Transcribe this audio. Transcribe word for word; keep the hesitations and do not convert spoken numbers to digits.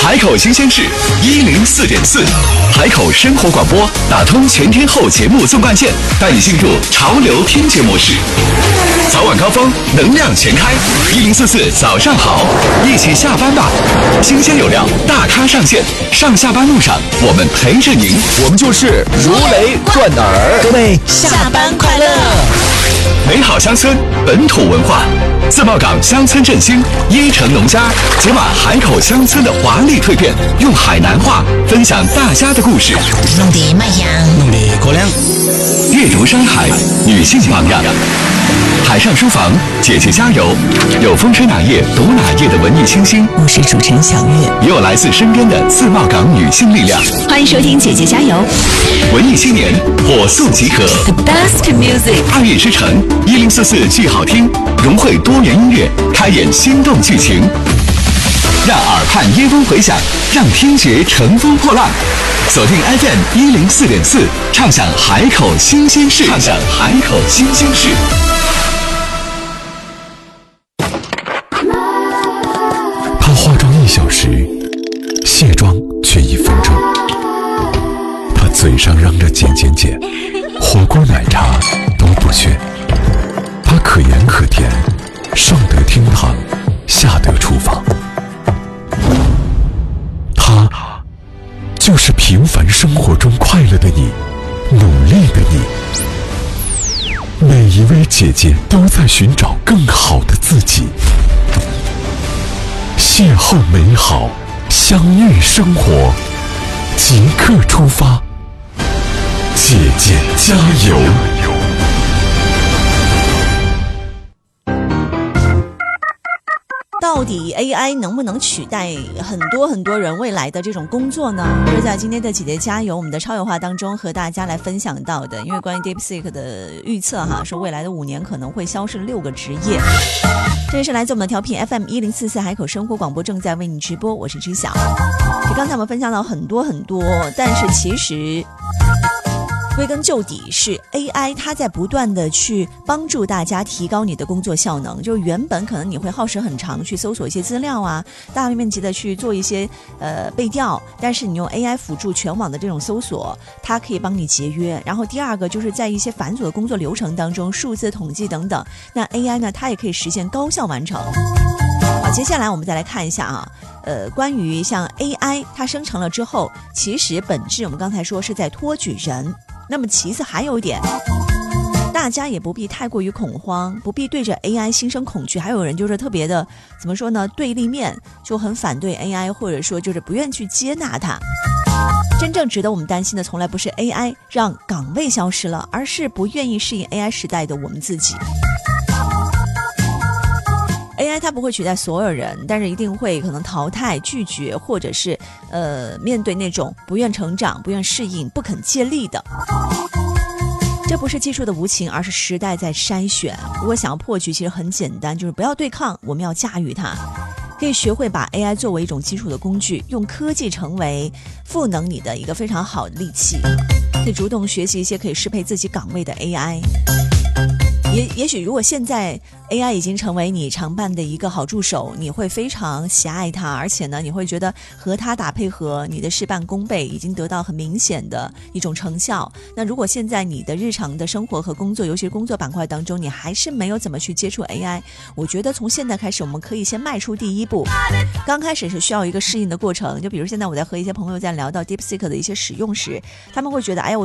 海口新鲜事一零四点四，海口生活广播打通全天候节目纵贯线，带你进入潮流听觉模式。早晚高峰，能量全开，一零四四早上好，一起下班吧。新鲜有料，大咖上线，上下班路上我们陪着您， 我们就是如雷贯耳。 各位下班快乐！ 美好乡村，本土文化。自贸港乡村振兴，一城农家解码海口乡村的华丽蜕变，用海南话分享大家的故事。 弄得麦香， 弄得可亮。 阅读山海，女性榜样。海上书房，姐姐加油！有风吹哪页读哪页的文艺清新， 我是主持人小月， 也有来自身边的自贸港女性力量。 欢迎收听姐姐加油！ 文艺青年火速集合 The best music， 爱乐之城一零四四剧好听，融汇多元音乐，开演心动剧情，让耳畔耶风回响，让听觉乘风破浪。锁定 F M 一零四点四，畅享海口新鲜事，畅享海口新鲜事。 她化妆一小时，卸妆却一分钟。她嘴上嚷着减减减，火锅奶茶都不缺。她可盐可甜，上得厅堂，下得厨房。她就是平凡生活中快乐的你，努力的你。每一位姐姐都在寻找更好的自己。邂逅美好，相遇生活，即刻出发，姐姐加油！ 到底 A I 能不能取代很多很多人未来的这种工作呢？这是在今天的姐姐加油我们的超有话当中和大家来分享到的。因为关于 DeepSeek 的预测哈，说未来的五年可能会消失六个职业。这里是来自我们的调频 F M 一零四四海口生活广播，正在为你直播，我是知晓。刚才我们分享到很多很多，但是其实归根究底是 A I 它在不断的去帮助大家提高你的工作效能。就原本可能你会耗时很长去搜索一些资料啊，大面积的去做一些呃背调，但是你用 A I 辅助全网的这种搜索，它可以帮你节约。然后第二个就是在一些繁琐的工作流程当中，数字统计等等，那 A I 呢它也可以实现高效完成。好，接下来我们再来看一下啊，呃，关于像 A I 它生成了之后，其实本质我们刚才说是在托举人。那么其次还有一点，大家也不必太过于恐慌，不必对着 A I 心生恐惧。还有人就是特别的怎么说呢，对立面，就很反对 A I， 或者说就是不愿去接纳它。真正值得我们担心的从来不是 A I 让岗位消失了，而是不愿意适应 A I 时代的我们自己。A I 它不会取代所有人，但是一定会可能淘汰、拒绝，或者是呃面对那种不愿成长、不愿适应、不肯借力的。这不是技术的无情，而是时代在筛选。如果想要破局，其实很简单，就是不要对抗，我们要驾驭它。可以学会把 A I 作为一种基础的工具，用科技成为赋能你的一个非常好的利器。可以主动学习一些可以适配自己岗位的 A I。也也许如果现在 A I 已经成为你常伴的一个好助手，你会非常喜爱它，而且呢你会觉得和它打配合，你的事半功倍，已经得到很明显的一种成效。那如果现在你的日常的生活和工作，尤其是工作板块当中，你还是没有怎么去接触 A I， 我觉得从现在开始我们可以先迈出第一步。刚开始是需要一个适应的过程，就比如现在我在和一些朋友在聊到 DeepSeek 的一些使用时，他们会觉得哎呀